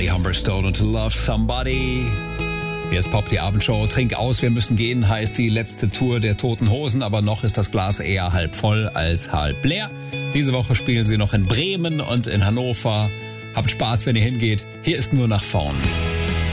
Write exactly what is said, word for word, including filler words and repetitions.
Charlie Humberstone und Love Somebody. Hier ist Pop, die Abendshow. Trink aus, wir müssen gehen, heißt die letzte Tour der Toten Hosen. Aber noch ist das Glas eher halb voll als halb leer. Diese Woche spielen sie noch in Bremen und in Hannover. Habt Spaß, wenn ihr hingeht. Hier ist nur nach vorn.